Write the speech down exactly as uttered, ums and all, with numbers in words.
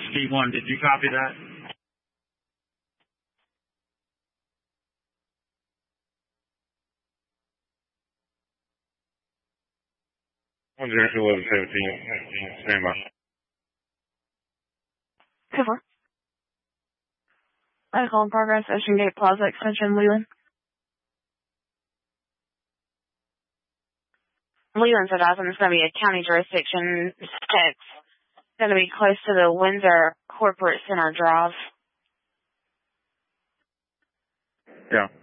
T one, did you copy that? one zero two eleven seventeen, stand by. two four. Medical in progress, Ocean Gate Plaza Extension, Leland. Leland's advising it's going to be a county jurisdiction. It's going to be close to the Windsor Corporate Center Drive. Yeah.